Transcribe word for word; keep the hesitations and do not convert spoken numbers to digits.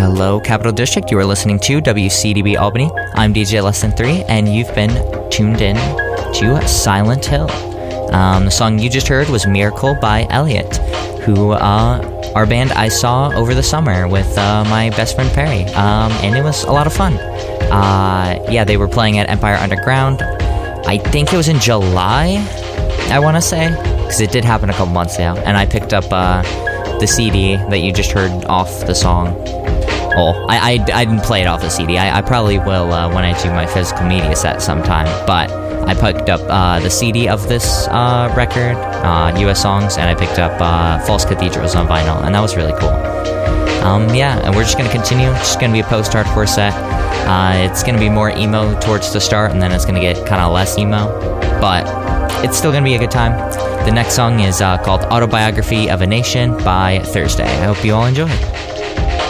Hello, Capital District. You are listening to W C D B Albany. I'm D J Less Than Three, and you've been tuned in to Silent Hill. Um, the song you just heard was Miracle by Elliot, who uh, our band I saw over the summer with uh, my best friend Perry, um, and it was a lot of fun. Uh, yeah, they were playing at Empire Underground. I think it was in July, I want to say, because it did happen a couple months ago, and I picked up uh, the C D that you just heard off the song. Well, I, I, I didn't play it off the C D. I, I probably will uh, when I do my physical media set sometime. But I picked up uh, the C D of this uh, record, uh, U S Songs, and I picked up uh, False Cathedrals on vinyl, and that was really cool. Um, yeah, and we're just going to continue. It's just going to be a post-hardcore set. Uh, it's going to be more emo towards the start, and then it's going to get kind of less emo. But it's still going to be a good time. The next song is uh, called Autobiography of a Nation by Thursday. I hope you all enjoy.